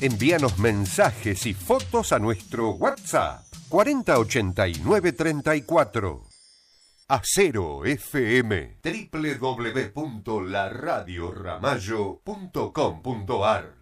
Envíanos mensajes y fotos a nuestro WhatsApp 408934. Acero FM, www.laradioramallo.com.ar.